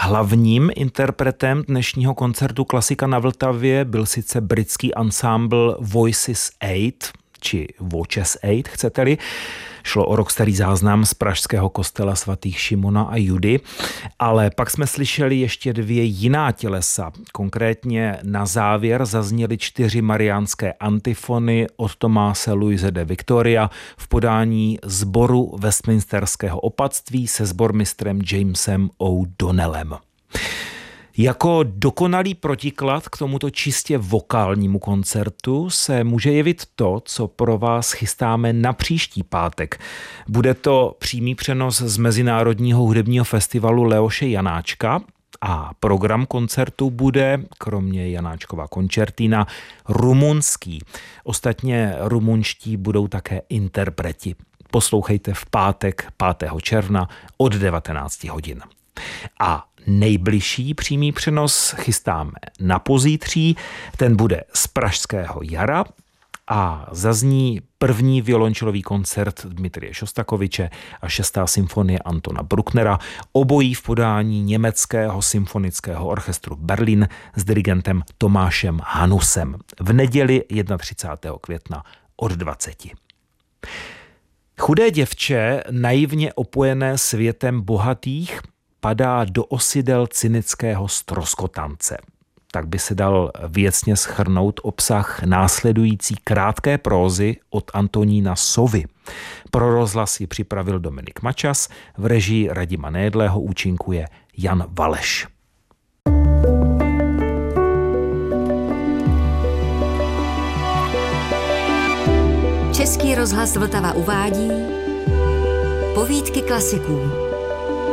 Hlavním interpretem dnešního koncertu Klasika na Vltavě byl sice britský ansámbl Voices 8, či Voices 8, chcete-li. Šlo o rockstarý záznam z pražského kostela svatých Šimona a Judy, ale pak jsme slyšeli ještě 2 jiná tělesa. Konkrétně na závěr zazněly 4 mariánské antifony od Tomáse Luise de Victoria v podání sboru Westminsterského opatství se sbormistrem Jamesem O'Donnellem. Jako dokonalý protiklad k tomuto čistě vokálnímu koncertu se může jevit to, co pro vás chystáme na příští pátek. Bude to přímý přenos z Mezinárodního hudebního festivalu Leoše Janáčka a program koncertu bude, kromě Janáčkova koncertina, rumunský. Ostatně rumunští budou také interpreti. Poslouchejte v pátek 5. června od 19 hodin. A nejbližší přímý přenos chystáme na pozítří, ten bude z Pražského jara a zazní první violončelový koncert Dmitrije Šostakoviče a 6. symfonie Antona Brucknera, obojí v podání německého symfonického orchestru Berlin s dirigentem Tomášem Hanusem v neděli 31. května od 20. Chudé děvče, naivně opojené světem bohatých, padá do osidel cynického stroskotance. Tak by se dal věcně shrnout obsah následující krátké prózy od Antonína Sovy. Pro rozhlas ji připravil Dominik Mačas, v režii Radima Nejedlého účinkuje Jan Valeš. Český rozhlas Vltava uvádí Povídky klasiků.